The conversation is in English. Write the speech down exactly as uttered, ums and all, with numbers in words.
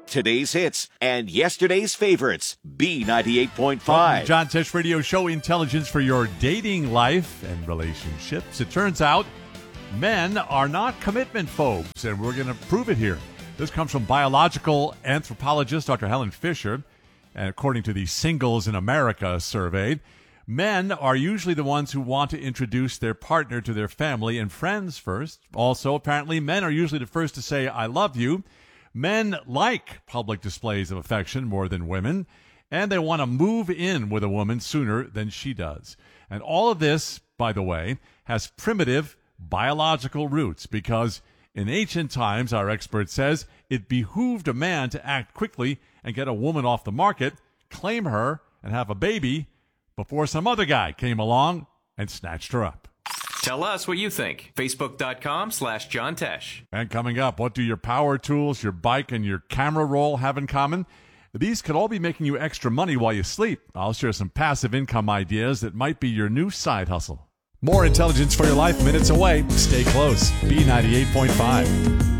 today's hits, and yesterday's favorites. B ninety-eight point five. John Tesh Radio Show, intelligence for your dating life and relationships. It turns out men are not commitment phobes, and we're going to prove it here. This comes from biological anthropologist Doctor Helen Fisher. And according to the Singles in America survey, men are usually the ones who want to introduce their partner to their family and friends first. Also, apparently, men are usually the first to say, I love you. Men like public displays of affection more than women, and they want to move in with a woman sooner than she does. And all of this, by the way, has primitive biological roots because in ancient times, our expert says, it behooved a man to act quickly and get a woman off the market, claim her, and have a baby before some other guy came along and snatched her up. Tell us what you think. Facebook.com slash John Tesh. And coming up, what do your power tools, your bike, and your camera roll have in common? These could all be making you extra money while you sleep. I'll share some passive income ideas that might be your new side hustle. More intelligence for your life minutes away. Stay close. B ninety-eight point five.